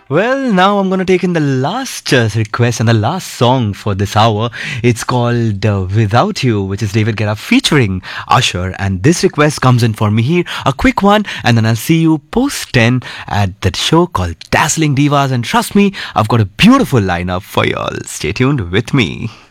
Well, now I'm gonna take in the last request and the last song for this hour. It's called Without You, which is David Guetta featuring Usher. And this request comes in for me here, a quick one, and then I'll see you post 10 at that show called Dazzling Divas. And trust me, I've got a beautiful lineup for y'all. Stay tuned with me.